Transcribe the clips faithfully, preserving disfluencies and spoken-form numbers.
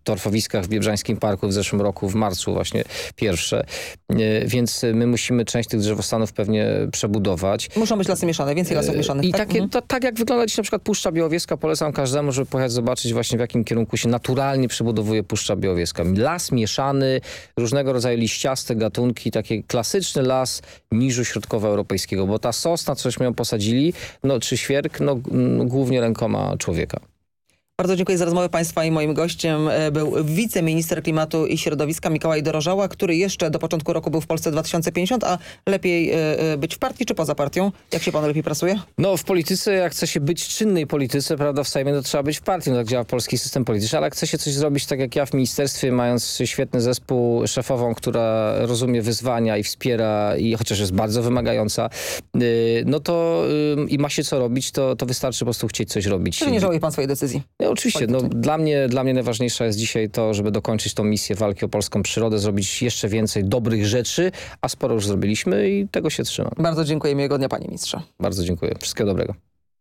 torfowiskach w Biebrzańskim Parku w zeszłym roku, w marcu właśnie pierwsze. Więc my musimy część tych drzewostanów pewnie przebudować. Muszą być lasy mieszane, więcej lasów mieszanych. I tak? takie, Mhm. to, tak jak wygląda dziś na przykład Puszcza Białowieska, polecam każdemu, żeby pojechać zobaczyć właśnie w jakim kierunku się naturalnie przebudowuje Puszcza Białowieska. Las mieszany, różnego rodzaju liściaste gatunki, taki klasyczny las niżu środkowoeuropejskiego, bo ta sosna, cośmy ją posadzili, no, czy świerk, no, no głównie rękoma człowieka. Bardzo dziękuję za rozmowę państwa i moim gościem był wiceminister klimatu i środowiska Mikołaj Dorożała, który jeszcze do początku roku był w Polsce dwa tysiące pięćdziesiąt, a lepiej y, być w partii czy poza partią? Jak się panu lepiej pracuje? No w polityce, jak chce się być w czynnej polityce, prawda, w Sejmie, to trzeba być w partii, no tak działa polski system polityczny, ale jak chce się coś zrobić tak jak ja w ministerstwie, mając świetny zespół, szefową, która rozumie wyzwania i wspiera, i chociaż jest bardzo wymagająca, y, no to y, i ma się co robić, to, to wystarczy po prostu chcieć coś robić. Czy nie żałuje pan swojej decyzji? No, oczywiście, no, dla mnie, dla mnie najważniejsza jest dzisiaj to, żeby dokończyć tą misję walki o polską przyrodę, zrobić jeszcze więcej dobrych rzeczy, a sporo już zrobiliśmy i tego się trzymam. Bardzo dziękuję, miłego dnia panie ministrze. Bardzo dziękuję. Wszystkiego dobrego.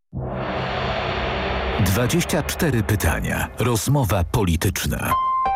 dwadzieścia cztery pytania. Rozmowa polityczna.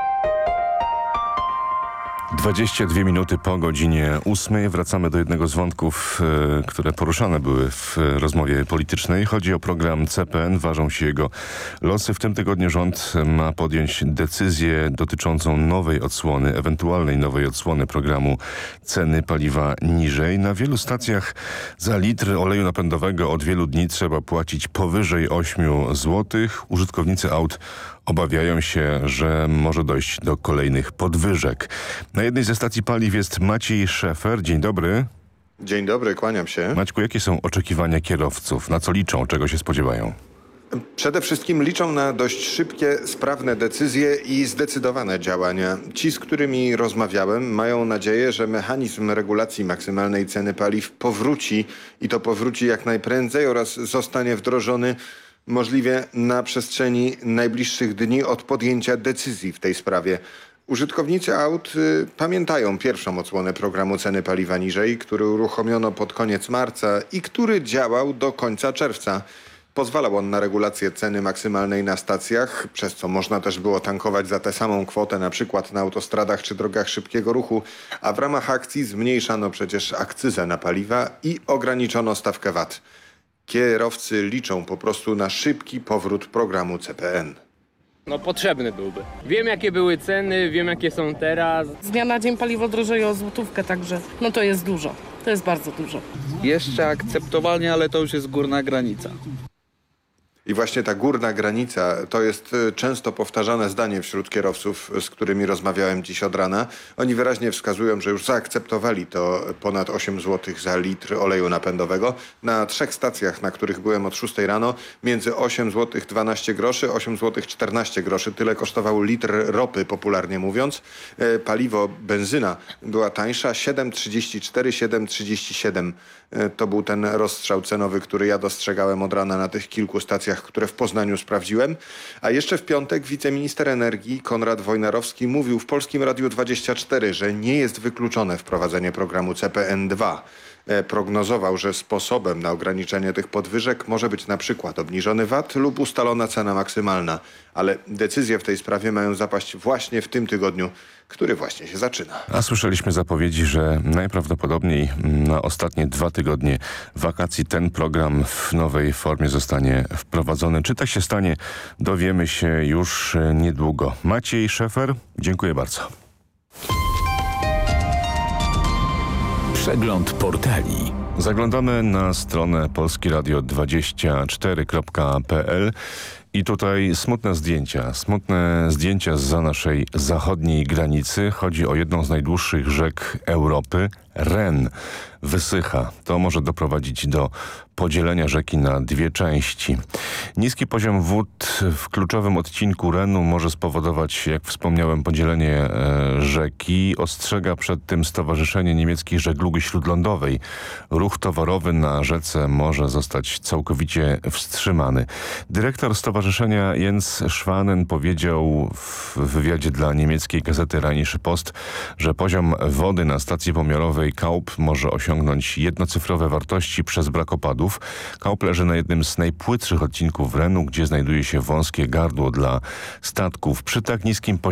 dwadzieścia dwie minuty po godzinie ósmej wracamy do jednego z wątków, e, które poruszane były w rozmowie politycznej. Chodzi o program C P N. Ważą się jego losy. W tym tygodniu rząd ma podjąć decyzję dotyczącą nowej odsłony, ewentualnej nowej odsłony programu ceny paliwa niżej. Na wielu stacjach za litr oleju napędowego od wielu dni trzeba płacić powyżej ośmiu złotych. Użytkownicy aut obawiają się, że może dojść do kolejnych podwyżek. Na jednej ze stacji paliw jest Maciej Szefer. Dzień dobry. Dzień dobry, kłaniam się. Maćku, jakie są oczekiwania kierowców? Na co liczą? Czego się spodziewają? Przede wszystkim liczą na dość szybkie, sprawne decyzje i zdecydowane działania. Ci, z którymi rozmawiałem, mają nadzieję, że mechanizm regulacji maksymalnej ceny paliw powróci i to powróci jak najprędzej oraz zostanie wdrożony możliwie na przestrzeni najbliższych dni od podjęcia decyzji w tej sprawie. Użytkownicy aut y, pamiętają pierwszą odsłonę programu ceny paliwa niżej, który uruchomiono pod koniec marca i który działał do końca czerwca. Pozwalał on na regulację ceny maksymalnej na stacjach, przez co można też było tankować za tę samą kwotę, na przykład na autostradach czy drogach szybkiego ruchu, a w ramach akcji zmniejszano przecież akcyzę na paliwa i ograniczono stawkę V A T. Kierowcy liczą po prostu na szybki powrót programu C P N. No potrzebny byłby. Wiem jakie były ceny, wiem jakie są teraz. Z dnia na dzień paliwo drożeje o złotówkę, także no to jest dużo. To jest bardzo dużo. Jeszcze akceptowalnie, ale to już jest górna granica. I właśnie ta górna granica to jest często powtarzane zdanie wśród kierowców, z którymi rozmawiałem dziś od rana. Oni wyraźnie wskazują, że już zaakceptowali to ponad osiem złotych za litr oleju napędowego. Na trzech stacjach, na których byłem od szóstej rano, między osiem złotych dwanaście groszy, osiem złotych czternaście groszy. Tyle kosztował litr ropy, popularnie mówiąc. Paliwo, benzyna była tańsza, siedem trzydzieści cztery, siedem trzydzieści siedem. To był ten rozstrzał cenowy, który ja dostrzegałem od rana na tych kilku stacjach, które w Poznaniu sprawdziłem. A jeszcze w piątek wiceminister energii Konrad Wojnarowski mówił w Polskim Radiu dwadzieścia cztery, że nie jest wykluczone wprowadzenie programu C P N dwa. Prognozował, że sposobem na ograniczenie tych podwyżek może być na przykład obniżony V A T lub ustalona cena maksymalna. Ale decyzje w tej sprawie mają zapaść właśnie w tym tygodniu, który właśnie się zaczyna. A słyszeliśmy zapowiedzi, że najprawdopodobniej na ostatnie dwa tygodnie wakacji ten program w nowej formie zostanie wprowadzony. Czy tak się stanie, dowiemy się już niedługo. Maciej Szefer, dziękuję bardzo. Przegląd portali. Zaglądamy na stronę polski radio dwadzieścia cztery kropka p l i tutaj smutne zdjęcia. Smutne zdjęcia zza naszej zachodniej granicy. Chodzi o jedną z najdłuższych rzek Europy. Ren wysycha. To może doprowadzić do podzielenia rzeki na dwie części. Niski poziom wód w kluczowym odcinku Renu może spowodować, jak wspomniałem, podzielenie e, rzeki. Ostrzega przed tym Stowarzyszenie Niemieckiej Żeglugi Śródlądowej. Ruch towarowy na rzece może zostać całkowicie wstrzymany. Dyrektor stowarzyszenia Jens Schwanen powiedział w wywiadzie dla niemieckiej gazety Rheinische Post, że poziom wody na stacji pomiarowej Kaup może osiągnąć jednocyfrowe wartości przez brak opadów. Kaup leży na jednym z najpłytszych odcinków Renu, gdzie znajduje się wąskie gardło dla statków. Przy tak niskim poziomie